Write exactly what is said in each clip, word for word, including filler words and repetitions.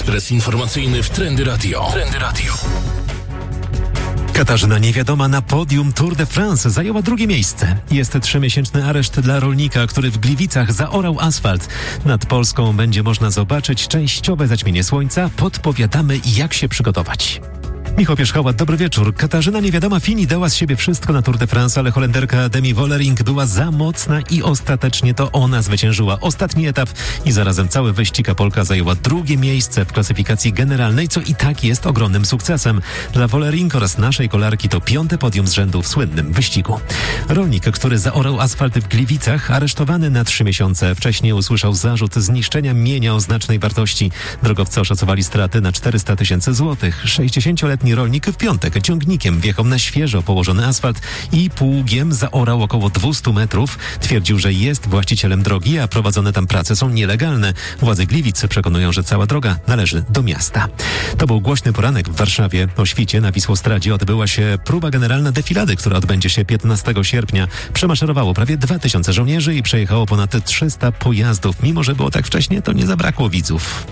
Ekspres informacyjny w Trendy Radio. Trendy Radio. Katarzyna Niewiadoma na podium Tour de France zajęła drugie miejsce. Jest trzymiesięczny areszt dla rolnika, który w Gliwicach zaorał asfalt. Nad Polską będzie można zobaczyć częściowe zaćmienie słońca. Podpowiadamy, jak się przygotować. Michał Pierzchała, dobry wieczór. Katarzyna Niewiadoma Fini dała z siebie wszystko na Tour de France, ale Holenderka Demi Vollering była za mocna i ostatecznie to ona zwyciężyła ostatni etap i zarazem cały wyścig, a Polka zajęła drugie miejsce w klasyfikacji generalnej, co i tak jest ogromnym sukcesem. Dla Vollering oraz naszej kolarki to piąte podium z rzędu w słynnym wyścigu. Rolnik, który zaorał asfalt w Gliwicach, aresztowany na trzy miesiące wcześniej, usłyszał zarzut zniszczenia mienia o znacznej wartości. Drogowcy oszacowali straty na czterysta tysięcy złotych. sześćdziesięcioletni rolnik w piątek ciągnikiem wjechał na świeżo położony asfalt i pługiem zaorał około dwieście metrów. Twierdził, że jest właścicielem drogi, a prowadzone tam prace są nielegalne. Władze Gliwic przekonują, że cała droga należy do miasta. To był głośny poranek w Warszawie. O świcie na Wisłostradzie odbyła się próba generalna defilady, która odbędzie się piętnastego sierpnia. Przemaszerowało prawie dwa tysiące żołnierzy i przejechało ponad trzysta pojazdów. Mimo że było tak wcześnie, to nie zabrakło widzów.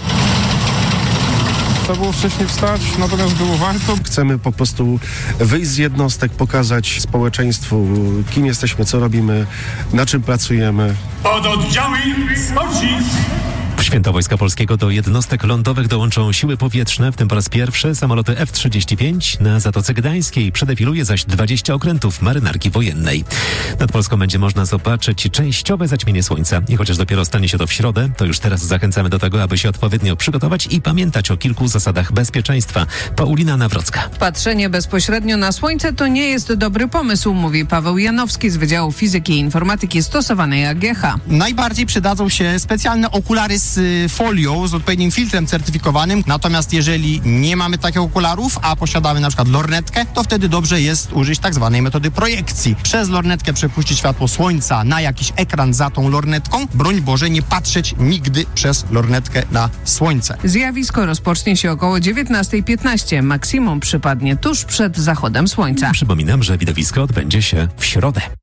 Trzeba było wcześniej wstać, natomiast było warto. Chcemy po prostu wyjść z jednostek, pokazać społeczeństwu, kim jesteśmy, co robimy, na czym pracujemy. Pododdziały spocznić! W Święto Wojska Polskiego do jednostek lądowych dołączą siły powietrzne, w tym po raz pierwszy samoloty F trzydzieści pięć. Na Zatoce Gdańskiej przedefiluje zaś dwadzieścia okrętów marynarki wojennej. Nad Polską będzie można zobaczyć częściowe zaćmienie słońca. I chociaż dopiero stanie się to w środę, to już teraz zachęcamy do tego, aby się odpowiednio przygotować i pamiętać o kilku zasadach bezpieczeństwa. Paulina Nawrocka. Patrzenie bezpośrednio na słońce to nie jest dobry pomysł, mówi Paweł Janowski z Wydziału Fizyki i Informatyki stosowanej A G H. Najbardziej przydadzą się specjalne okulary z folią, z odpowiednim filtrem certyfikowanym. Natomiast jeżeli nie mamy takich okularów, a posiadamy na przykład lornetkę, to wtedy dobrze jest użyć tak zwanej metody projekcji. Przez lornetkę przepuścić światło słońca na jakiś ekran za tą lornetką. Broń Boże, nie patrzeć nigdy przez lornetkę na słońce. Zjawisko rozpocznie się około dziewiętnasta piętnaście. Maksimum przypadnie tuż przed zachodem słońca. Przypominam, że widowisko odbędzie się w środę.